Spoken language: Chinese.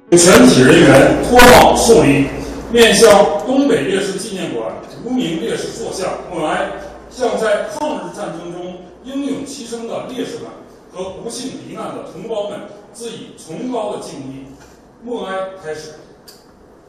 全体人员脱帽送礼，面向东北烈士纪念馆无名烈士塑像默哀，向在抗日战争中英勇牺牲的烈士们和不幸罹难的同胞们致以崇高的敬意。默哀开始。